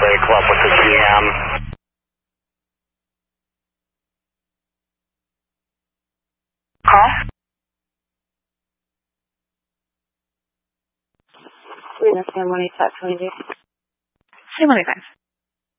Bay Club with the GM. Call? We understand 185 22. 185.